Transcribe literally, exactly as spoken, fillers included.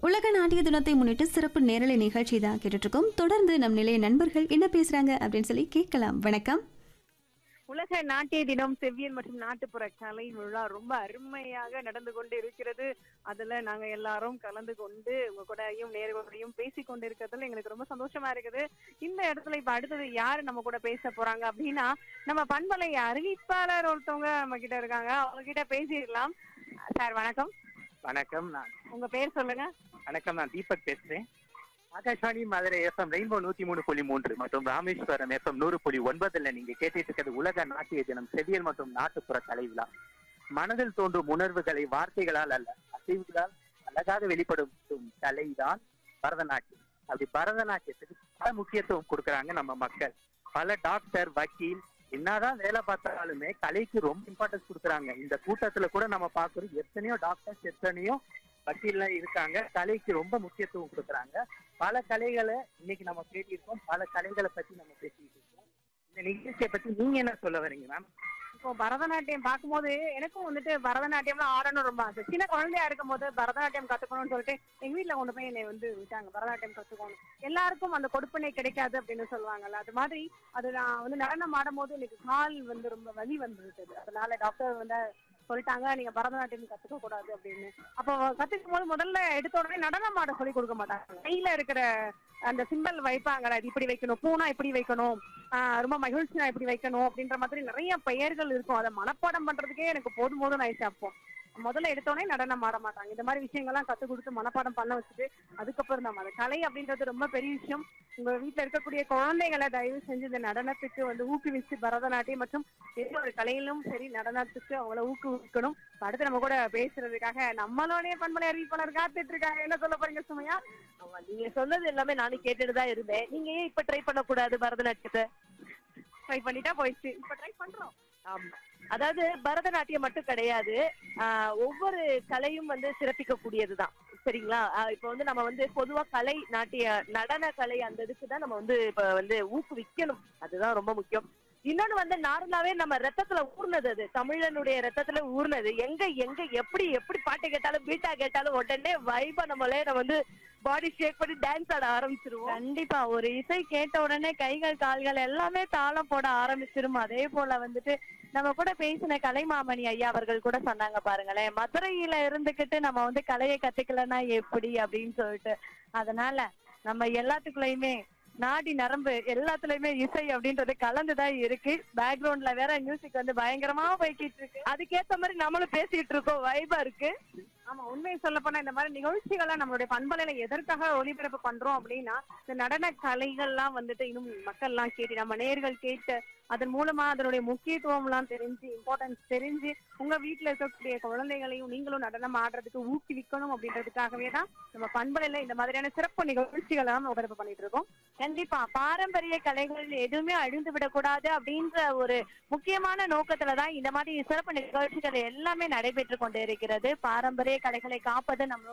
உலக நாட்டிய தினத்தை முன்னிட்டு சிறப்பு நேரலை நிகழ்ச்சி தான் கேட்டுட்டு இருக்கோம். தொடர்ந்து நம் நிலைய நண்பர்கள் என்ன பேசுறாங்க அப்படின்னு சொல்லி கேட்கலாம். வணக்கம். உலக நாட்டிய தினம் செவ்வியல் மற்றும் நாட்டுப்புற கலை விழா ரொம்ப அருமையாக நடந்து கொண்டு இருக்கிறது. அதுல நாங்க எல்லாரும் கலந்து கொண்டு உங்க கூடயும் நேர்களையும் பேசி கொண்டு இருக்கிறதுல எங்களுக்கு ரொம்ப சந்தோஷமா இருக்குது. இந்த இடத்துல இப்ப அடுத்தது யாரு நம்ம கூட பேச போறாங்க அப்படின்னா, நம்ம பண்பலை அறிவிப்பாளர் ஒருத்தவங்க நம்ம கிட்ட இருக்காங்க. அவங்க கிட்ட பேசிடலாம். சார் வணக்கம். வணக்கம். நான் உங்க பேர் சொல்லுங்க. வணக்கம், நான் தீபக் பேசுறேன். ஆகாஷ்வாணி மதுரை எஃப்எம் ரெயின்போ நூத்தி மூணு புள்ளி மூன்று மற்றும் ராமேஸ்வரம் எஃப்எம் நூறு புள்ளி ஒன்பதுல நீங்க கேட்டுட்டு இருக்கிறது உலக நாட்டிய தினம் செவ்வியல் மற்றும் நாட்டுப்புற கலை விழா. மனதில் தோன்றும் உணர்வுகளை வார்த்தைகளால் அல்ல, அசைவுகளால் அழகாக வெளிப்படுத்தும் கலைதான் பரதநாட்டியம். அப்படி பரதநாட்டியத்துக்கு பல முக்கியத்துவம் கொடுக்கறாங்க நம்ம மக்கள். பல டாக்டர், வக்கீல் என்னதான் வேலை பார்த்தாலுமே கலைக்கு ரொம்ப இம்பார்ட்டன்ஸ் கொடுக்குறாங்க. இந்த கூட்டத்துல கூட நம்ம பாக்குறோம் எத்தனையோ டாக்டர்ஸ், எத்தனையோ வக்கீல்லாம் இருக்காங்க. கலைக்கு ரொம்ப முக்கியத்துவம் கொடுக்குறாங்க. பல கலைகளை இன்னைக்கு நம்ம பேசியிருக்கோம். பல கலைகளை பத்தி நம்ம பேசிட்டு இருக்கோம். இந்த நிகழ்ச்சியை பத்தி நீங்க என்ன சொல்ல வரீங்க மேம்? இப்போ பரதநாட்டியம் பார்க்கும்போது எனக்கும் வந்துட்டு பரதநாட்டியம்லாம் ஆடணும் ரொம்ப ஆசை. சின்ன குழந்தையா இருக்கும் போது பரதநாட்டியம் கத்துக்கணும்னு சொல்லிட்டு எங்க வீட்டுல கொண்டு போய் என்னை வந்து விட்டாங்க பரதநாட்டியம் கத்துக்கணும். எல்லாருக்கும் அந்த கொடுப்பனை கிடைக்காது அப்படின்னு சொல்லுவாங்கல்ல, அது மாதிரி அது நான் வந்து நடனம் ஆடும் போது எனக்கு கால் வந்து ரொம்ப வலி வந்துருக்குது. அதனால டாக்டர் வந்து சொல்லிட்டாங்க, நீங்க பரதநாட்டியம் கத்துக்க கூடாது அப்படின்னு. அப்போ கத்துக்கும் போது முதல்ல எடுத்த உடனே நடனம் ஆட சொல்லி கொடுக்க மாட்டாங்க. கையில இருக்கிற அந்த சிம்பல் வைப்பாங்கல்ல, இது இப்படி வைக்கணும், பூனா இப்படி வைக்கணும், ஆஹ் ரொம்ப மகிழ்ச்சியா இப்படி வைக்கணும் அப்படின்ற மாதிரி நிறைய பெயர்கள் இருக்கும். அதை மனப்பாடம் பண்றதுக்கே எனக்கு போதும் போதும் ஆயிடுச்சு. அப்போ முதல்ல எடுத்தோடனே நடனம் ஆட மாட்டாங்க. இந்த மாதிரி விஷயங்கள்லாம் கத்து கொடுத்து மனப்பாடம் பண்ண வச்சுட்டு அதுக்கப்புறம் தான் அது கலை அப்படின்றது ரொம்ப பெரிய விஷயம். உங்க வீட்டுல இருக்கக்கூடிய குழந்தைகளை தயவு செஞ்சு இந்த நடனத்துக்கு வந்து ஊக்குவிச்சு பரதநாட்டியம் மற்றும் எந்த ஒரு கலையிலும் சரி நடனத்துக்கு அவங்கள ஊக்குவிக்கணும். அடுத்து நம்ம கூட பேசுறதுக்காக நம்மளுடைய பண்பலை அறிவிப்பாளர் காத்துட்டு இருக்காங்க. என்ன சொல்ல போறீங்க சுமையா? ஆமா, நீங்க சொன்னது எல்லாமே நானும் கேட்டுட்டு தான் இருந்தேன். நீங்க ஏன் இப்ப ட்ரை பண்ணக்கூடாது பரதநாட்டியத்தை? ட்ரை பண்ணிட்டா போயிடுச்சு, இப்ப ட்ரை பண்றோம். ஆமா, அதாவது பரதநாட்டியம் மட்டும் கிடையாது, ஆஹ் ஒவ்வொரு கலையும் வந்து சிறப்பிக்க கூடியதுதான். சரிங்களா? இப்ப வந்து நம்ம வந்து பொதுவா கலை, நாட்டிய நடன கலை அந்த இதுக்கு தான் நம்ம வந்து இப்ப வந்து ஊக்குவிக்கணும். அதுதான் ரொம்ப முக்கியம். இன்னொன்னு வந்து நார்மலாவே நம்ம ரத்தத்துல ஊர்னது, அது தமிழனுடைய ரத்தத்துல ஊர்னது. எங்க எங்க எப்படி எப்படி பாட்டு கேட்டாலும் பீட்டா கேட்டாலும் உடனே வைபா நம்மளே நம்ம வந்து பாடி ஷேக் பண்ணி டான்ஸ் ஆட ஆரம்பிச்சிருவோம். கண்டிப்பா ஒரு இசை கேட்ட உடனே கைகள் கால்கள் எல்லாமே தாளம் போட ஆரம்பிச்சிரும். அதே போல வந்துட்டு நம்ம கூட பேசின கலைமாமணி ஐயா அவர்கள் கூட சொன்னாங்க பாருங்களேன், மதுரையில இருந்துகிட்டு நம்ம வந்து கலையை கத்துக்கலன்னா எப்படி அப்படின்னு சொல்லிட்டு. அதனால நம்ம எல்லாத்துக்குள்ளயுமே நாடி நரம்பு எல்லாத்துலயுமே இசை அப்படின்றது கலந்துதான் இருக்கு. பேக்ரவுண்ட்ல வேற மியூசிக் வந்து பயங்கரமா போய்கிட்டு இருக்கு. அதுக்கேத்த மாதிரி நம்மளும் பேசிட்டு இருக்கோம், வைபா இருக்கு. ஆமா, உண்மையை சொல்ல போனா இந்த மாதிரி நிகழ்ச்சிகளை நம்மளுடைய பண்பலையில எதற்காக ஒளிபரப்பு பண்றோம் அப்படின்னா, இந்த நடன கலைகள்லாம் வந்துட்டு இன்னும் மக்கள் எல்லாம் கேட்டு நம்ம நேர்கள் கேட்டு அதன் மூலமா அதனுடைய முக்கியத்துவம் எல்லாம் தெரிஞ்சு இம்பார்ட்டன்ஸ் தெரிஞ்சு உங்க வீட்டுல இருக்கக்கூடிய குழந்தைகளையும் நீங்களும் நடனம் ஆடுறதுக்கு ஊக்குவிக்கணும் அப்படின்றதுக்காகவே தான் நம்ம பண்பலையில இந்த மாதிரியான சிறப்பு நிகழ்ச்சிகளை எல்லாம் ஒளிபரப்பு பண்ணிட்டு இருக்கோம். கண்டிப்பா பாரம்பரிய கலைகள் எதுவுமே அழிந்து விடக்கூடாது அப்படின்ற ஒரு முக்கியமான நோக்கத்துலதான் இந்த மாதிரி சிறப்பு நிகழ்ச்சிகள் எல்லாமே நடைபெற்று கொண்டு இருக்கிறது. பாரம்பரிய கலைகளை காப்பது நம்ம